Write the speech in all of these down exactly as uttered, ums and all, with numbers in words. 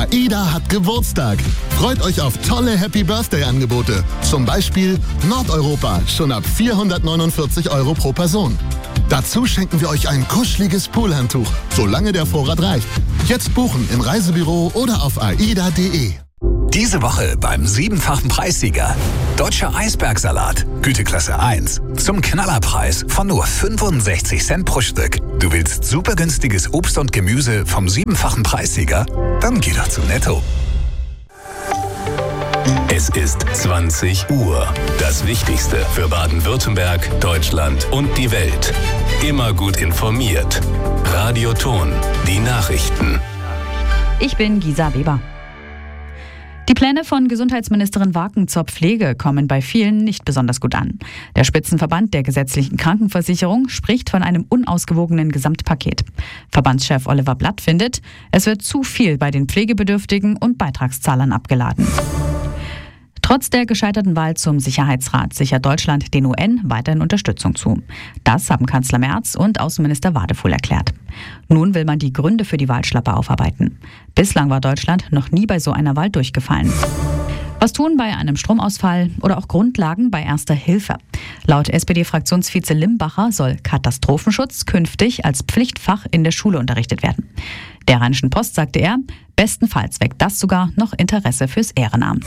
AIDA hat Geburtstag. Freut euch auf tolle Happy Birthday Angebote. Zum Beispiel Nordeuropa, schon ab vierhundertneunundvierzig Euro pro Person. Dazu schenken wir euch ein kuscheliges Poolhandtuch, solange der Vorrat reicht. Jetzt buchen im Reisebüro oder auf aida punkt de. Diese Woche beim siebenfachen Preissieger. Deutscher Eisbergsalat, Güteklasse eins. Zum Knallerpreis von nur fünfundsechzig Cent pro Stück. Du willst super günstiges Obst und Gemüse vom siebenfachen Preissieger? Dann geh doch zu Netto. Es ist zwanzig Uhr. Das Wichtigste für Baden-Württemberg, Deutschland und die Welt. Immer gut informiert. Radio Ton, die Nachrichten. Ich bin Gisa Weber. Die Pläne von Gesundheitsministerin Waken zur Pflege kommen bei vielen nicht besonders gut an. Der Spitzenverband der gesetzlichen Krankenversicherung spricht von einem unausgewogenen Gesamtpaket. Verbandschef Oliver Blatt findet, es wird zu viel bei den Pflegebedürftigen und Beitragszahlern abgeladen. Trotz der gescheiterten Wahl zum Sicherheitsrat sichert Deutschland den U N weiterhin Unterstützung zu. Das haben Kanzler Merz und Außenminister Wadefuhl erklärt. Nun will man die Gründe für die Wahlschlappe aufarbeiten. Bislang war Deutschland noch nie bei so einer Wahl durchgefallen. Was tun bei einem Stromausfall oder auch Grundlagen bei Erster Hilfe? Laut S P D-Fraktionsvize Limbacher soll Katastrophenschutz künftig als Pflichtfach in der Schule unterrichtet werden. Der Rheinischen Post sagte er, bestenfalls weckt das sogar noch Interesse fürs Ehrenamt.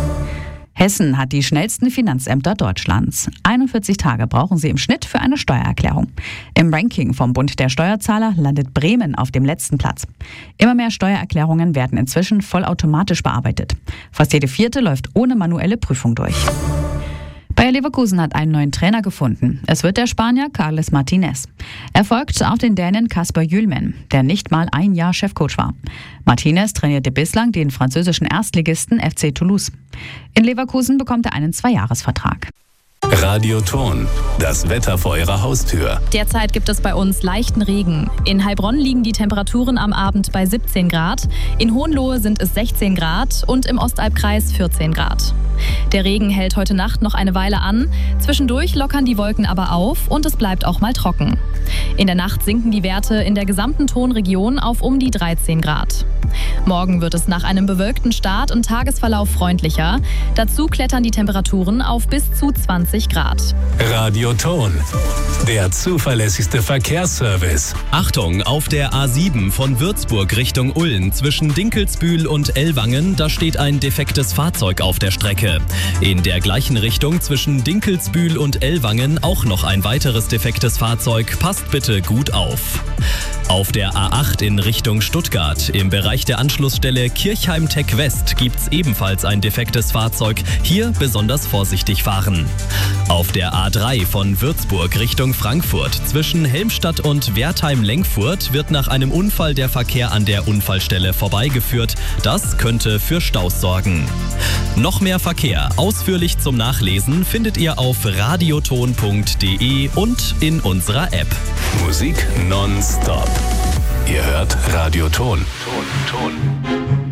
Hessen hat die schnellsten Finanzämter Deutschlands. einundvierzig Tage brauchen sie im Schnitt für eine Steuererklärung. Im Ranking vom Bund der Steuerzahler landet Bremen auf dem letzten Platz. Immer mehr Steuererklärungen werden inzwischen vollautomatisch bearbeitet. Fast jede vierte läuft ohne manuelle Prüfung durch. Bayer Leverkusen hat einen neuen Trainer gefunden. Es wird der Spanier Carles Martinez. Er folgt auf den Dänen Kasper Hjulmand, der nicht mal ein Jahr Chefcoach war. Martinez trainierte bislang den französischen Erstligisten F C Toulouse. In Leverkusen bekommt er einen Zweijahresvertrag. Radio Ton, das Wetter vor Ihrer Haustür. Derzeit gibt es bei uns leichten Regen. In Heilbronn liegen die Temperaturen am Abend bei siebzehn Grad, in Hohenlohe sind es sechzehn Grad und im Ostalbkreis vierzehn Grad. Der Regen hält heute Nacht noch eine Weile an, zwischendurch lockern die Wolken aber auf und es bleibt auch mal trocken. In der Nacht sinken die Werte in der gesamten Tonregion auf um die dreizehn Grad. Morgen wird es nach einem bewölkten Start und Tagesverlauf freundlicher. Dazu klettern die Temperaturen auf bis zu zwanzig Grad. Radio Ton, der zuverlässigste Verkehrsservice. Achtung, auf der A sieben von Würzburg Richtung Ulm zwischen Dinkelsbühl und Ellwangen, da steht ein defektes Fahrzeug auf der Strecke. In der gleichen Richtung zwischen Dinkelsbühl und Ellwangen auch noch ein weiteres defektes Fahrzeug. Passt bitte gut auf. Auf der A acht in Richtung Stuttgart, im Bereich der Anschlussstelle Kirchheim-Tech West, gibt's ebenfalls ein defektes Fahrzeug. Hier besonders vorsichtig fahren. Auf der A drei von Würzburg Richtung Frankfurt zwischen Helmstadt und Wertheim-Lenkfurt wird nach einem Unfall der Verkehr an der Unfallstelle vorbeigeführt. Das könnte für Staus sorgen. Noch mehr Verkehr ausführlich zum Nachlesen findet ihr auf radioton punkt de und in unserer App. Musik nonstop. Ihr hört Radio Ton. Ton, Ton.